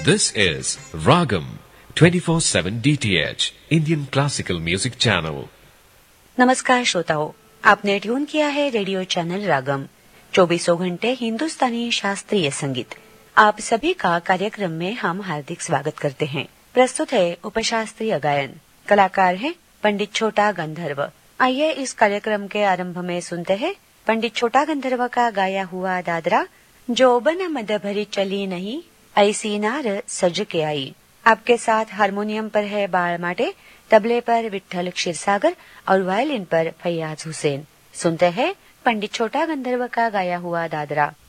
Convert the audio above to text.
This is Ragam 24/7 DTH Indian Classical Music Channel. नमस्कार श्रोताओं, आपने ट्यून किया है रेडियो चैनल रागम 24 घंटे हिंदुस्तानी शास्त्रीय संगीत। आप सभी का कार्यक्रम में हम हार्दिक स्वागत करते हैं। प्रस्तुत है उपशास्त्रीय गायन, कलाकार हैं पंडित छोटा गंधर्व। आइए इस कार्यक्रम के आरंभ में सुनते हैं पंडित छोटा गंधर्व का गाया हुआ दादरा, जोबन मद भरी चली नहीं ऐसी नार सज के आई। आपके साथ हारमोनियम पर है बाळ माटे, तबले पर विठ्ठल क्षीरसागर और वायलिन पर फैयाज हुसैन। सुनते हैं पंडित छोटा गंधर्व का गाया हुआ दादरा।